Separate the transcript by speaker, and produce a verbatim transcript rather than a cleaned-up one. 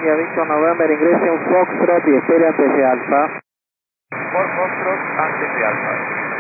Speaker 1: India Victor November, ingrese un Foxtrot y espere antes de Alfa.
Speaker 2: Por Foxtrot antes de Alfa.